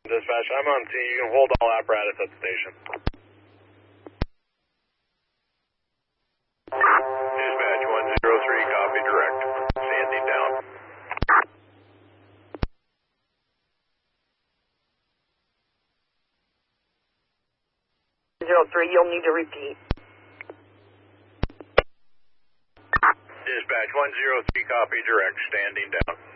Dispatch, I'm on scene. You can hold all apparatus at the station. Dispatch 103, copy direct. Standing down. 03, you'll need to repeat. Dispatch 103, copy direct. Standing down.